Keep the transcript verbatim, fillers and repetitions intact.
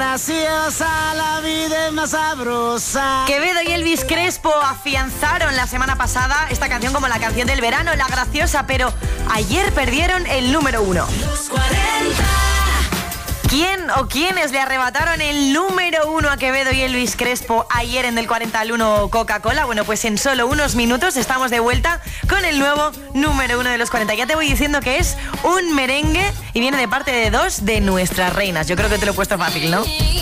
graciosa, la vida es más sabrosa. Quevedo y Elvis Crespo afianzaron la semana pasada esta canción como la canción del verano, La Graciosa, pero ayer perdieron el número uno. Los cuarenta. ¿Quién o quiénes le arrebataron el número uno a Quevedo y Elvis Crespo ayer en el cuarenta al uno Coca-Cola? Bueno, pues en solo unos minutos estamos de vuelta con el nuevo número uno de los cuarenta. Ya te voy diciendo que es un merengue y viene de parte de dos de nuestras reinas. Yo creo que te lo he puesto fácil, ¿no?